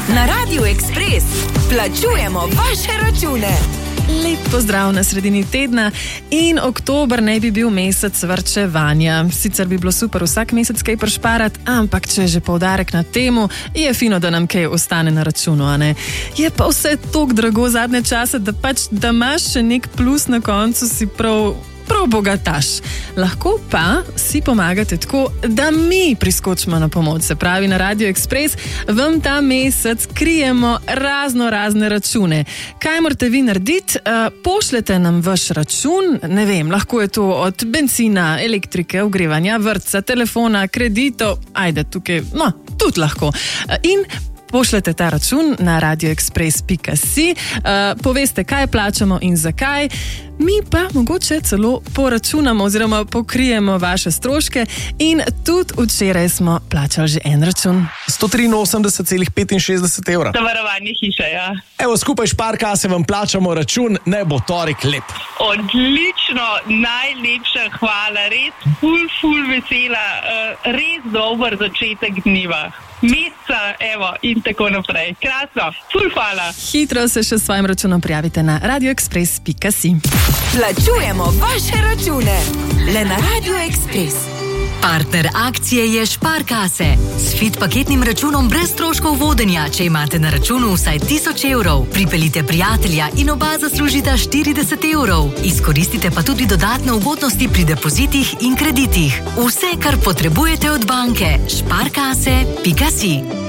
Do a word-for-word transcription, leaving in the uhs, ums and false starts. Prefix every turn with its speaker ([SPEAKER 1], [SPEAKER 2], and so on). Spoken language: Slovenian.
[SPEAKER 1] Na Radiu Ekspres plačujemo vaše račune.
[SPEAKER 2] Lep pozdrav na sredini tedna in oktober naj bi bil mesec varčevanja. Sicer bi bilo super vsak mesec kaj prišparati, ampak če je že poudarek na temu, je fino, da nam kaj ostane na računu, a ne? Je pa vse toliko drago zadnje čase, da pač, da imaš še nek plus na koncu, si prav... prav bogataš. Lahko pa si pomagate tako, da mi priskočimo na pomoč. Se pravi, na Radiu Ekspres vam ta mesec krijemo razno razne račune. Kaj morate vi narediti? Uh, pošljete nam vaš račun, ne vem, lahko je to od benzina, elektrike, ogrevanja, vrtca, telefona, kreditov, ajde tukaj, no, tudi lahko. Uh, in pošljete ta račun na radio ekspres pika si, uh, poveste, kaj plačamo in zakaj, mi pa mogoče celo poračunamo oziroma pokrijemo vaše stroške in tudi včeraj smo plačali že en račun.
[SPEAKER 3] sto triinosemdeset celih petinšestdeset evra.
[SPEAKER 4] Zavarovanje hiše, ja.
[SPEAKER 3] Evo, skupaj Šparkase vam plačamo račun, naj bo torek lep.
[SPEAKER 4] Odlično, najlepša hvala, res ful, ful vesela, uh, res dober začetek dneva. Meseca, evo, in tako naprej. Krasno, ful hvala.
[SPEAKER 2] Hitro se še s svojim računom prijavite na radio ekspres pika si.
[SPEAKER 1] Plačujemo vaše račune. Le na Radiu Ekspres.
[SPEAKER 5] Partner akcije je Šparkase. S Fit paketnim računom brez stroškov vodenja, če imate na računu vsaj tisoč evrov. Pripeljite prijatelja in oba zaslužita štirideset evrov. Izkoristite pa tudi dodatne ugodnosti pri depozitih in kreditih. Vse, kar potrebujete od banke. Šparkase pika si.